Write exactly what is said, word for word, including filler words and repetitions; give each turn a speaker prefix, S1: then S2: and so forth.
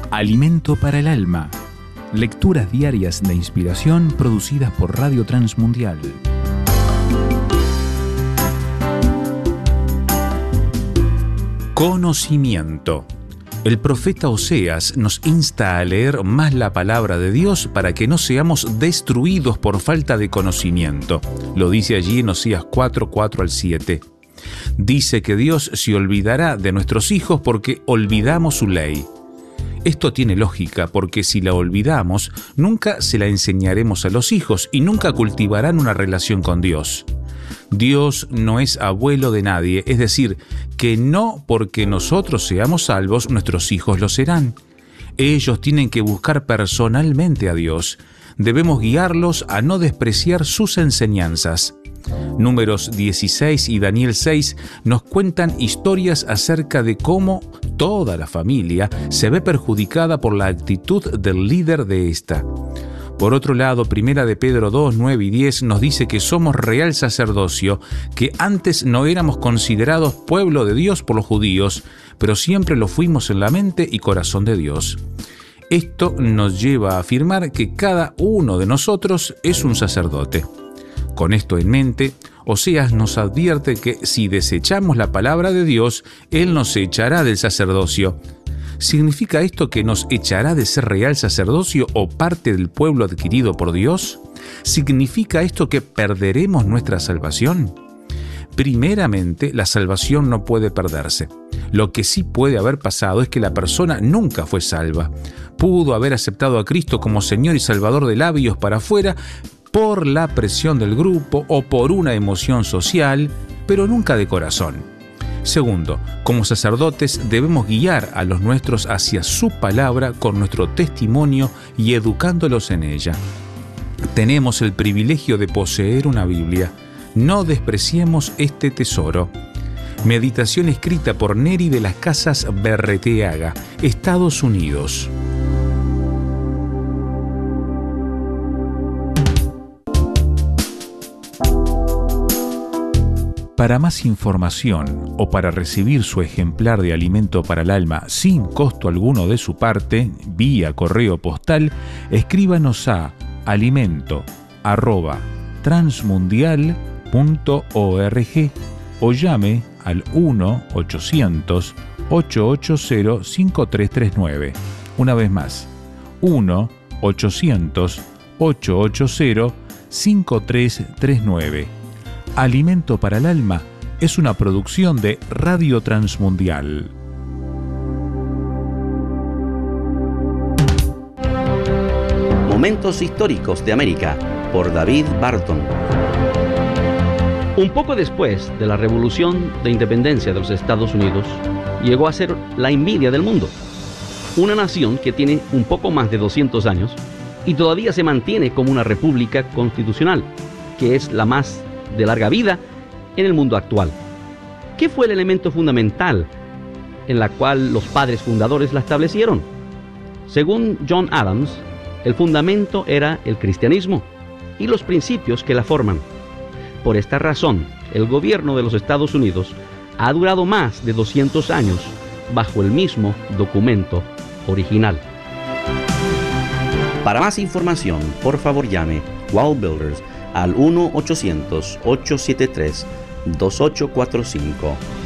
S1: Alimento para el alma. Lecturas diarias de inspiración producidas por Radio Transmundial. Conocimiento. El profeta Oseas nos insta a leer más la palabra de Dios para que no seamos destruidos por falta de conocimiento. Lo dice allí en Oseas cuatro, cuatro al siete. Dice que Dios se olvidará de nuestros hijos porque olvidamos su ley. Esto tiene lógica porque si la olvidamos, nunca se la enseñaremos a los hijos y nunca cultivarán una relación con Dios. Dios no es abuelo de nadie, es decir, que no porque nosotros seamos salvos, nuestros hijos lo serán. Ellos tienen que buscar personalmente a Dios. Debemos guiarlos a no despreciar sus enseñanzas. Números dieciséis y Daniel seis nos cuentan historias acerca de cómo toda la familia se ve perjudicada por la actitud del líder de esta. Por otro lado, Primera de Pedro dos, nueve y diez nos dice que somos real sacerdocio, que antes no éramos considerados pueblo de Dios por los judíos, pero siempre lo fuimos en la mente y corazón de Dios. Esto nos lleva a afirmar que cada uno de nosotros es un sacerdote. Con esto en mente, Oseas nos advierte que si desechamos la palabra de Dios, Él nos echará del sacerdocio. ¿Significa esto que nos echará de ser real sacerdocio o parte del pueblo adquirido por Dios? ¿Significa esto que perderemos nuestra salvación? Primeramente, la salvación no puede perderse. Lo que sí puede haber pasado es que la persona nunca fue salva. Pudo haber aceptado a Cristo como Señor y Salvador de labios para afuera por la presión del grupo o por una emoción social, pero nunca de corazón. Segundo, como sacerdotes debemos guiar a los nuestros hacia su palabra con nuestro testimonio y educándolos en ella. Tenemos el privilegio de poseer una Biblia. No despreciemos este tesoro. Meditación escrita por Neri de las Casas Berreteaga, Estados Unidos. Para más información o para recibir su ejemplar de Alimento para el Alma sin costo alguno de su parte, vía correo postal, escríbanos a alimento arroba transmundial punto org o llame al uno ochocientos, ochocientos ochenta, cinco tres tres nueve. Una vez más, uno ochocientos, ochocientos ochenta, cinco tres tres nueve. Alimento para el Alma es una producción de Radio Transmundial.
S2: Momentos históricos de América, por David Barton. Un poco después de la Revolución de Independencia de los Estados Unidos, llegó a ser la envidia del mundo. Una nación que tiene un poco más de doscientos años y todavía se mantiene como una república constitucional, que es la más de larga vida en el mundo actual. ¿Qué fue el elemento fundamental en la cual los padres fundadores la establecieron? Según John Adams, el fundamento era el cristianismo y los principios que la forman. Por esta razón, el gobierno de los Estados Unidos ha durado más de doscientos años bajo el mismo documento original. Para más información, por favor llame Wall Builders al uno ochocientos, ochocientos setenta y tres, veintiocho cuarenta y cinco.